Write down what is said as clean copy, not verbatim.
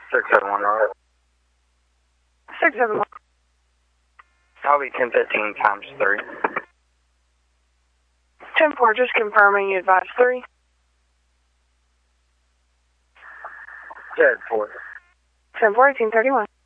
671, right? 671. I'll be 1015 times 3. 10-4, just confirming you advise 3. Dead 4. 10-4, 1831.